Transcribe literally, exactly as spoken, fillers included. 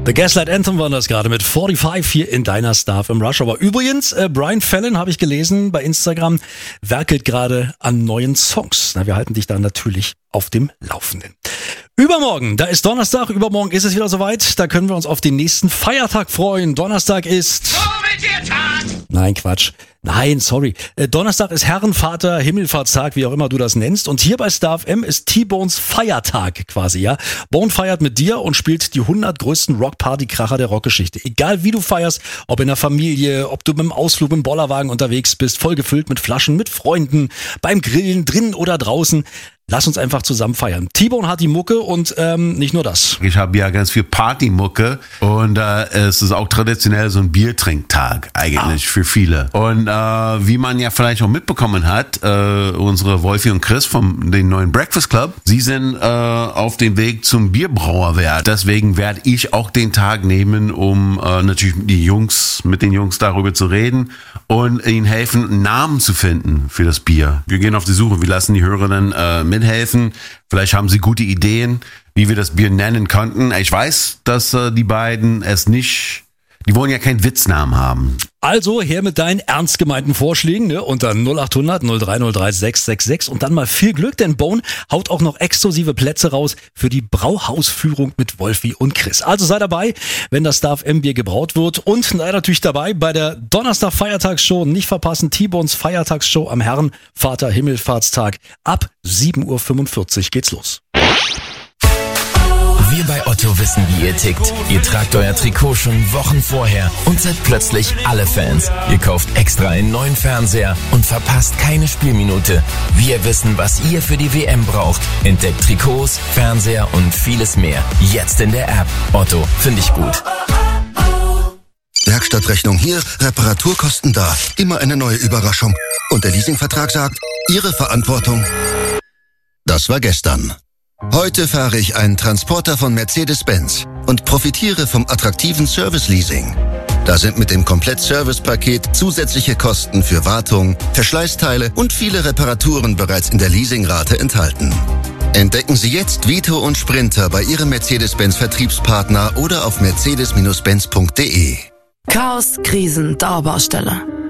The Gaslight Anthem waren das gerade mit fünfundvierzig hier in deiner Star F M Rush Hour. Übrigens, äh, Brian Fallon, habe ich gelesen bei Instagram, werkelt gerade an neuen Songs. Na, wir halten dich da natürlich auf dem Laufenden. Übermorgen, da ist Donnerstag, übermorgen ist es wieder soweit, da können wir uns auf den nächsten Feiertag freuen. Donnerstag ist... Nein, Quatsch. Nein, sorry. Äh, Donnerstag ist Herrenvater, Himmelfahrtstag, wie auch immer du das nennst. Und hier bei Star F M ist T-Bones Feiertag quasi, ja. Bone feiert mit dir und spielt die hundert größten Rock-Party-Kracher der Rockgeschichte. Egal wie du feierst, ob in der Familie, ob du mit dem Ausflug im Bollerwagen unterwegs bist, voll gefüllt mit Flaschen, mit Freunden, beim Grillen, drinnen oder draußen. Lass uns einfach zusammen feiern. T-Bone hat die Mucke und ähm, nicht nur das. Ich habe ja ganz viel Partymucke und äh, es ist auch traditionell so ein Biertrinktag eigentlich ah. für viele. Und äh, wie man ja vielleicht auch mitbekommen hat, äh, unsere Wolfi und Chris vom den neuen Breakfast Club, sie sind äh, auf dem Weg zum Bierbrauerwerk. Deswegen werde ich auch den Tag nehmen, um äh, natürlich die Jungs mit den Jungs darüber zu reden und ihnen helfen, einen Namen zu finden für das Bier. Wir gehen auf die Suche, wir lassen die Hörerinnen äh, mithelfen. Vielleicht haben sie gute Ideen, wie wir das Bier nennen könnten. Ich weiß, dass äh, die beiden es nicht, die wollen ja keinen Witznamen haben. Also her mit deinen ernst gemeinten Vorschlägen, ne? Unter null acht hundert null drei null drei sechs sechs sechs und dann mal viel Glück, denn Bone haut auch noch exklusive Plätze raus für die Brauhausführung mit Wolfi und Chris. Also sei dabei, wenn das Star F M Bier gebraut wird und sei natürlich dabei bei der Donnerstag-Feiertagsshow. Nicht verpassen, T-Bones Feiertagsshow am Herrenvater Himmelfahrtstag. Ab sieben Uhr fünfundvierzig geht's los. Wir bei Otto wissen, wie ihr tickt. Ihr tragt euer Trikot schon Wochen vorher und seid plötzlich alle Fans. Ihr kauft extra einen neuen Fernseher und verpasst keine Spielminute. Wir wissen, was ihr für die W M braucht. Entdeckt Trikots, Fernseher und vieles mehr. Jetzt in der App. Otto, finde ich gut. Werkstattrechnung hier, Reparaturkosten da. Immer eine neue Überraschung. Und der Leasingvertrag sagt, Ihre Verantwortung. Das war gestern. Heute fahre ich einen Transporter von Mercedes-Benz und profitiere vom attraktiven Service-Leasing. Da sind mit dem Komplett-Service-Paket zusätzliche Kosten für Wartung, Verschleißteile und viele Reparaturen bereits in der Leasingrate enthalten. Entdecken Sie jetzt Vito und Sprinter bei Ihrem Mercedes-Benz-Vertriebspartner oder auf mercedes Bindestrich benz punkt de. Chaos, Krisen, Dauerbaustelle.